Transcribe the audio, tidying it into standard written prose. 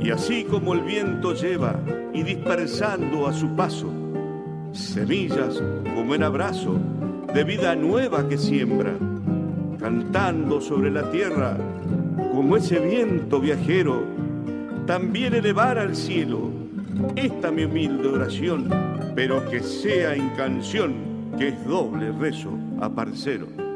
Y así como el viento lleva y dispersando a su paso semillas como en abrazo de vida nueva que siembra, cantando sobre la tierra como ese viento viajero, también elevar al cielo esta mi humilde oración, pero que sea en canción, que es doble rezo a parcero.